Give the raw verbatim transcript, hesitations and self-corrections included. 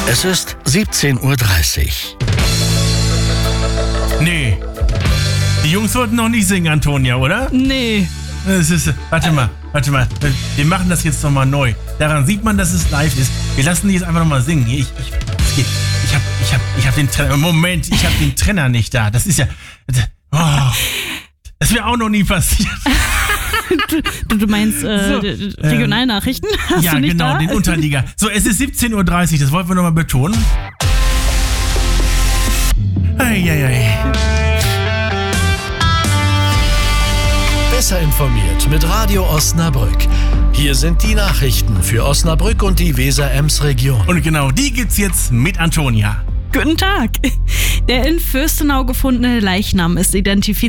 Es ist siebzehn Uhr dreißig. Nee. Die Jungs wollten noch nicht singen, Antonia, oder? Nee. Das ist, warte mal, warte mal. Wir machen das jetzt nochmal neu. Daran sieht man, dass es live ist. Wir lassen die jetzt einfach nochmal singen. Ich, ich, es geht. Ich hab, ich hab, ich hab den Trenner. Moment, ich hab den Trenner nicht da. Das ist ja. Oh, das wäre auch noch nie passiert. Du, du meinst äh, so, Regionalnachrichten? Hast ja, du nicht genau, da? den Unterliga. So, es ist siebzehn Uhr dreißig, das wollten wir nochmal betonen. Eieiei. Besser informiert mit Radio Osnabrück. Hier sind die Nachrichten für Osnabrück und die Weser-Ems-Region. Und genau, die gibt's jetzt mit Antonia. Guten Tag. Der in Fürstenau gefundene Leichnam ist identifiziert.